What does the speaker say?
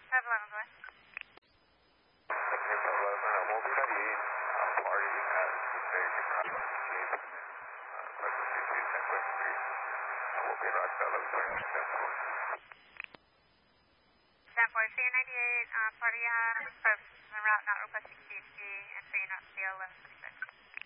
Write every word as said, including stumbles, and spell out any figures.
five eleven, go ahead. Here, five eleven, uh, we'll be ready. Uh, party at the station, uh, emergency three ten West Street. Uh, we'll be in Rockville, eleven thirty, ten four. ten four, C ninety-eight, uh, party on, first, en route, not requesting C H D, entry not C L eleven.